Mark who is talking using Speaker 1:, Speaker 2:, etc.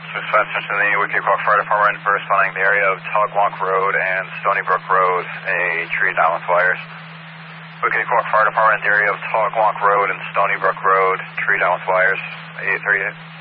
Speaker 1: Suspension to the Wickequawk Fire Department for responding to the area of Tugwonk Road and Stony Brook Road, a tree down with wires. Wickequawk Fire Department, the area of Tugwonk Road and Stony Brook Road, tree down with wires, 838.